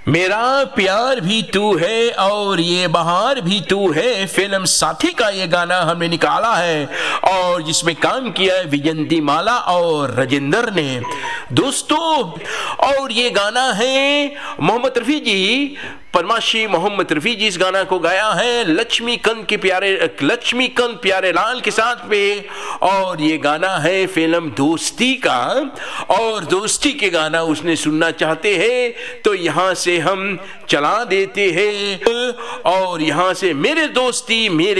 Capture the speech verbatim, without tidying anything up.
मेरा प्यार भी तू है और ये बहार भी तू है, फिल्म साथी का ये गाना हमने निकाला है और जिसमें काम किया है विजंती माला और राजेंद्र ने दोस्तों। और ये गाना है मोहम्मद रफ़ी जी, पद्मश्री मोहम्मद रफ़ी जी इस गाना को गाया है लक्ष्मीकांत के प्यारे लक्ष्मीकांत प्यारे लाल के साथ पे। और ये गाना है फिल्म दोस्ती का, और दोस्ती के गाना उसने सुनना चाहते हैं तो यहाँ से हम चला देते हैं। और यहाँ से मेरे दोस्ती मेरे